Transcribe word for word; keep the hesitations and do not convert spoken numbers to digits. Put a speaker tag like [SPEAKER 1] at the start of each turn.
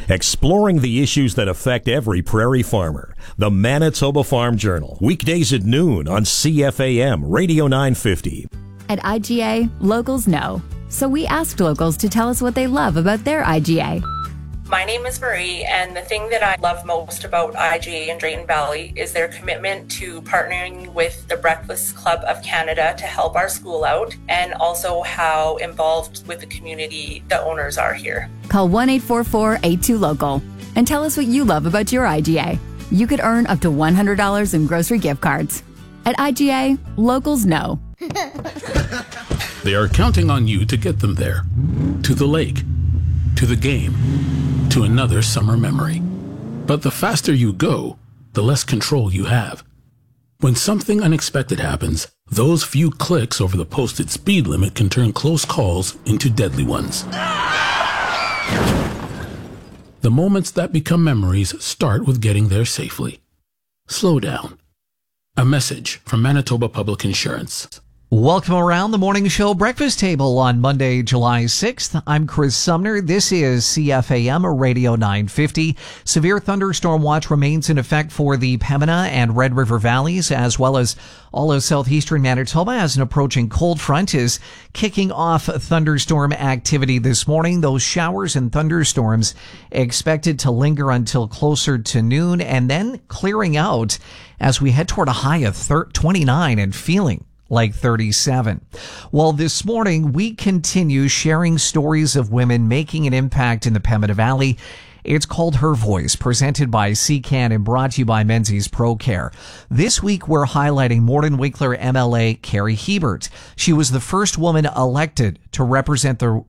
[SPEAKER 1] exploring the issues that affect every prairie farmer. The Manitoba Farm Journal, weekdays at noon on C F A M Radio nine fifty.
[SPEAKER 2] At I G A, locals know. So we asked locals to tell us what they love about their I G A.
[SPEAKER 3] My name is Marie, and the thing that I love most about I G A in Drayton Valley is their commitment to partnering with the Breakfast Club of Canada to help our school out, and also how involved with the community the owners are here.
[SPEAKER 2] Call one eight four four, eight two, local and tell us what you love about your I G A. You could earn up to one hundred dollars in grocery gift cards. At I G A, locals know.
[SPEAKER 4] They are counting on you to get them there. To the lake. To the game. To another summer memory. But the faster you go, the less control you have. When something unexpected happens, those few clicks over the posted speed limit can turn close calls into deadly ones. The moments that become memories start with getting there safely. Slow down. A message from Manitoba Public Insurance.
[SPEAKER 5] Welcome around the morning show breakfast table on Monday, July sixth. I'm Chris Sumner. This is C F A M Radio nine fifty. Severe thunderstorm watch remains in effect for the Pembina and Red River valleys, as well as all of southeastern Manitoba, as an approaching cold front is kicking off thunderstorm activity this morning. Those showers and thunderstorms expected to linger until closer to noon and then clearing out as we head toward a high of twenty-nine and feeling like thirty-seven. Well, this morning we continue sharing stories of women making an impact in the Pembina Valley. It's called Her Voice, presented by C C A N and brought to you by Menzies Pro Care. This week we're highlighting Morden Winkler M L A Carrie Hebert. She was the first woman elected to represent the